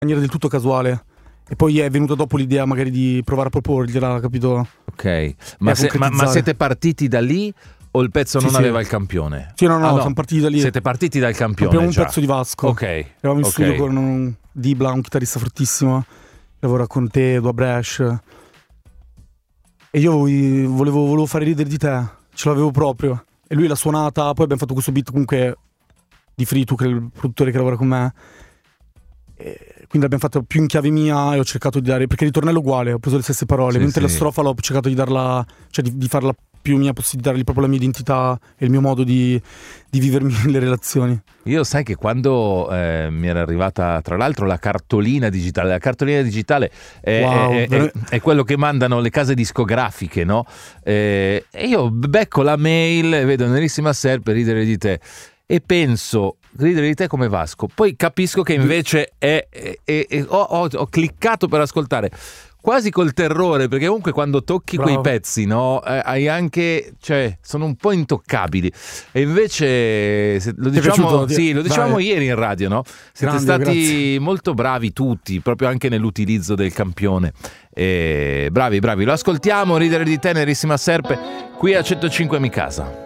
maniera del tutto casuale. E poi è venuta dopo l'idea magari di provare a proporgliela, capito? Ok, ma siete partiti da lì o il pezzo non aveva il campione? Sì, no, siamo partiti da lì. Siete partiti dal campione. Abbiamo un pezzo di Vasco. Ok. Eravamo in studio con Dibla, un chitarrista fortissimo, lavora con te, Edo a Brescia. E io volevo fare ridere di te, ce l'avevo proprio. E lui l'ha suonata, poi abbiamo fatto questo beat comunque di Fritu, che è il produttore che lavora con me. Quindi l'abbiamo fatto più in chiave mia e ho cercato di dare, perché il ritornello è uguale, ho preso le stesse parole, mentre la strofa l'ho cercato di darla, cioè di farla più mia, di dargli proprio la mia identità e il mio modo di vivermi le relazioni. Io sai che quando mi era arrivata tra l'altro la cartolina digitale è quello che mandano le case discografiche, no? E io becco la mail, vedo Nerissima Serpe, ridere di te, e penso ridere di te come Vasco, poi capisco che invece ho cliccato per ascoltare quasi col terrore, perché comunque quando tocchi quei pezzi, no, hai anche, cioè sono un po' intoccabili, e invece lo dicevamo ieri in radio, no? Siete stati molto bravi tutti, proprio anche nell'utilizzo del campione, bravi, lo ascoltiamo, ridere di te, Nerissima Serpe, qui a 105 Mi Casa.